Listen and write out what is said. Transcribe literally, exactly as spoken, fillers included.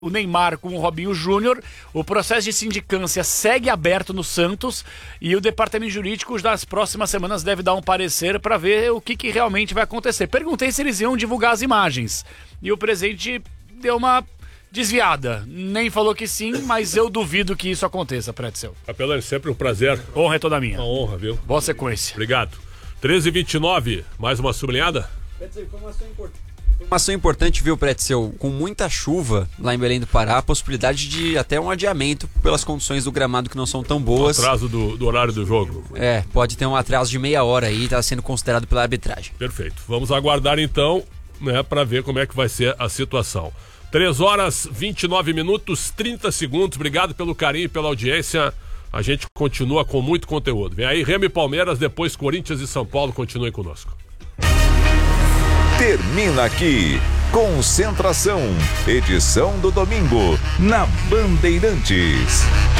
o Neymar com o Robinho Júnior. O processo de sindicância segue aberto no Santos e o departamento jurídico das próximas semanas deve dar um parecer para ver o que, que realmente vai acontecer. Perguntei se eles iam divulgar as imagens e o presidente deu uma desviada. Nem falou que sim, mas eu duvido que isso aconteça, Pretzel. Capelão, sempre um prazer. Honra é toda minha. Uma honra, viu? Boa sequência. Obrigado. treze e vinte e nove, mais uma sublinhada? Pretzel, informação importante. Informação importante, viu, Pretzel? Com muita chuva lá em Belém do Pará, a possibilidade de até um adiamento pelas condições do gramado que não são tão boas. O atraso do, do horário do jogo. É, pode ter um atraso de meia hora aí, tá sendo considerado pela arbitragem. Perfeito. Vamos aguardar então, né, para ver como é que vai ser a situação. três horas, vinte e nove minutos, trinta segundos. Obrigado pelo carinho e pela audiência. A gente continua com muito conteúdo. Vem aí Remo e Palmeiras, depois Corinthians e São Paulo. Continuem conosco. Termina aqui Concentração, edição do domingo, na Bandeirantes.